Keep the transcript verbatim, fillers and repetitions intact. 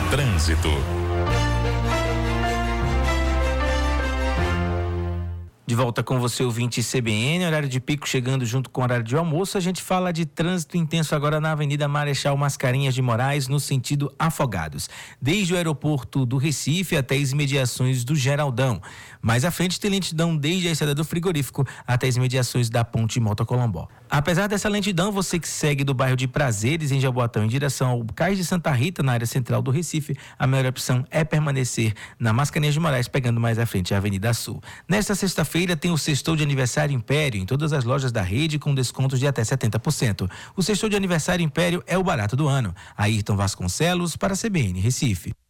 Trânsito. De volta com você, ouvinte C B N, horário de pico chegando junto com o horário de almoço. A gente fala de trânsito intenso agora na Avenida Marechal Mascarenhas de Moraes, no sentido Afogados. Desde o aeroporto do Recife até as imediações do Geraldão. Mais à frente tem lentidão desde a estrada do Frigorífico até as imediações da Ponte Mota Colombó. Apesar dessa lentidão, você que segue do bairro de Prazeres, em Jaboatão, em direção ao Cais de Santa Rita, na área central do Recife, a melhor opção é permanecer na Mascarenhas de Moraes, pegando mais à frente a Avenida Sul. Nesta sexta-feira tem o Sextou de Aniversário Império em todas as lojas da rede com descontos de até setenta por cento. O Sextou de Aniversário Império é o barato do ano. Ayrton Vasconcelos para a C B N Recife.